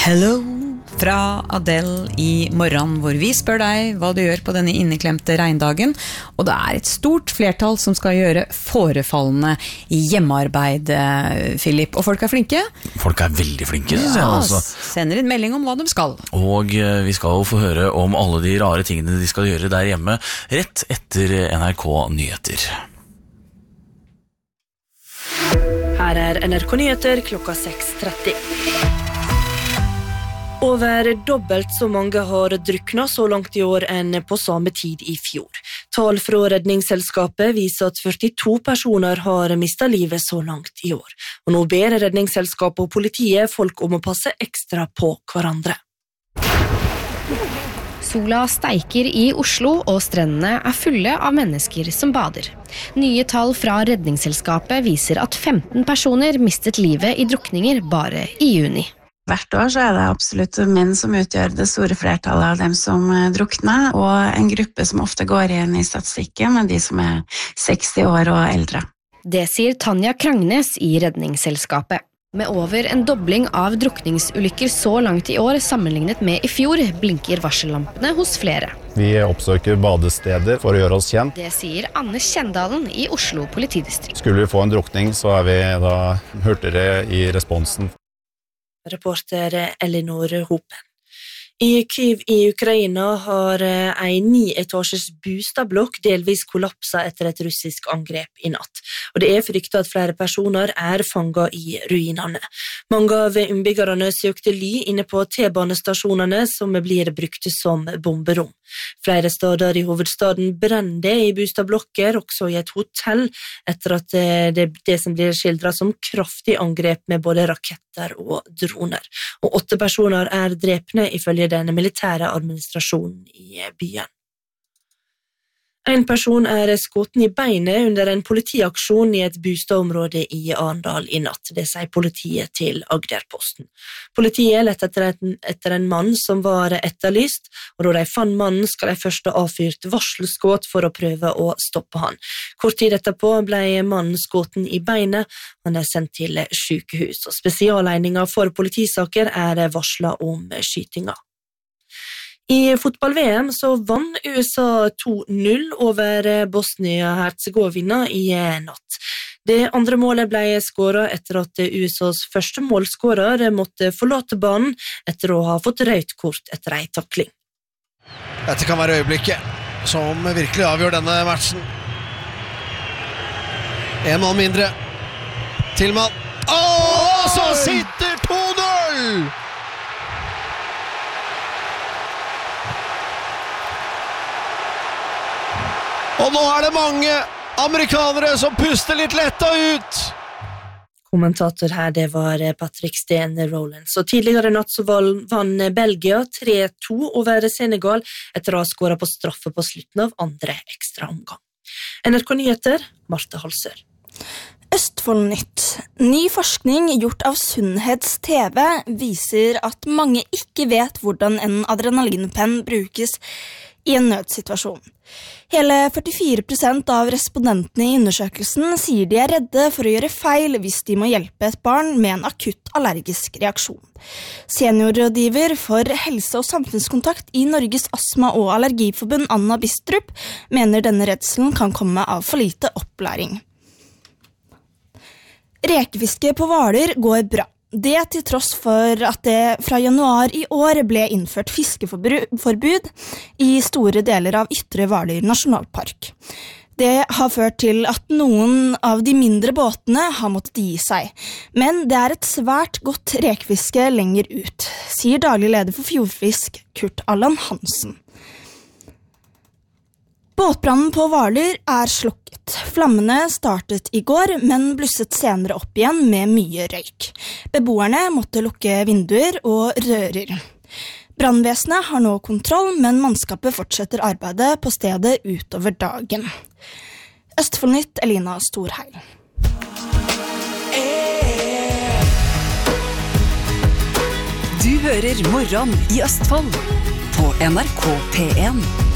Hello fra Adele I morgen, hvor vi spør deg hva du gjør på denne inneklemte regndagen, og det et stort flertall som skal gjøre forefallende hjemmearbeid, Philip. Og folk flinke? Folk veldig flinke, synes jeg. Altså. Sender inn melding om hva de skal. Og vi skal jo få høre om alle de rare tingene de skal gjøre der hjemme, rett etter NRK Nyheter. Her NRK Nyheter klokka 6:30. Over dobbelt så mange har druknet så langt I år enn på samme tid I fjor. Tall fra Redningsselskapet viser at 42 personer har mistet livet så langt I år. Og nå ber Redningsselskapet og politiet folk om å passe ekstra på hverandre. Sola steiker I Oslo, og strendene fulle av mennesker som bader. Nye tall fra Redningsselskapet viser at 15 personer mistet livet I drukninger bare I juni. Hvert år så det absolutt menn som utgjør det store flertallet av dem som drukner, og en gruppe som ofte går igjen I statistikken med de som 60 år og eldre. Det sier Tanja Krangnes I Redningsselskapet. Med over en dobling av drukningsulykker så langt I år sammenlignet med I fjor, blinker varsellampene hos flere. Vi oppsøker badesteder for å gjøre oss kjent. Det sier Anne Kjendalen I Oslo politidistrikt. Skulle vi få en drukning, så vi da hurtigere I responsen. Reporter Elinor Hopen. I Kyiv I Ukraina har en 9-etasjes bostadblokk delvis kollapset etter et russisk angrep I natt. Og det fryktet at flere personer fanget I ruinene. Mange av innbyggerne søkte ly inne på T-banestasjonene som blir brukt som bomberom. Flere steder I hovedstaden brende I bostadblokker, også I et hotell, etter at det som blir skildret som kraftig angrep med både raketter og droner. Og 8 personer drepne ifølge den militære administrasjonen I byen. En person skutt I beinet under en politiaksjon I et bostadområde I Arendal I natt, det sier politiet til Agderposten. Politiet lette etter en mann som var etterlyst, og da de fant mannen skal de først ha avfyrt varselskudd for å prøve å stoppe han. Kort tid etterpå ble mannen skutt I beinet, han sendt til sykehus, og spesiallegninger for politisaker varslet om skytinger. I fotball-VM så vann USA 2-0 over Bosnia-Herzegovina I natt. Det andre målet ble skåret etter at USAs første målskårer måtte forlate banen etter å ha fått rødt kort etter en takling. Dette kan være øyeblikket som virkelig avgjør denne matchen. En mann mindre. Tillman. Så sitter 2-0! Og nå det mange amerikanere som puster litt letta ut. Kommentator her, det var Patrick Steen Rowlands. Og tidligere natt så vann Belgia 3-2 over Senegal etter å ha skåret på straffe på slutten av andre ekstra omgang. NRK Nyheter, Marte Halser. Østfoldnytt. Ny forskning gjort av Sunnhets TV viser at mange ikke vet hvordan en adrenalinpenn brukes I en nødsituasjon. Hele 44% av respondentene I undersøkelsen sier de redde for å gjøre feil hvis de må hjelpe et barn med en akutt allergisk reaksjon. Seniorrådgiver for helse- og samfunnskontakt I Norges Astma- og Allergiforbund Anna Bistrup mener denne redselen kan komme av for lite opplæring. Rekefiske på Hvaler går bra. Det til tross for at det fra januar I år ble innført fiskeforbud I store deler av Ytre Hvaler nasjonalpark. Det har ført til at noen av de mindre båtene har måttet gi seg, men det et svært godt rekefiske lenger ut, sier daglig leder for Fjordfisk Kurt Allan Hansen. Båtbrannen på Hvaler slukket. Flammene startet I går, men blusset senere opp igjen med mye røyk. Beboerne måtte lukke vinduer og rører. Brannvesenet har nå kontroll, men mannskapet fortsetter arbeidet på stedet utover dagen. Østfoldnytt, Elina Storheil. Du hører Morgen I Østfold på NRK P1.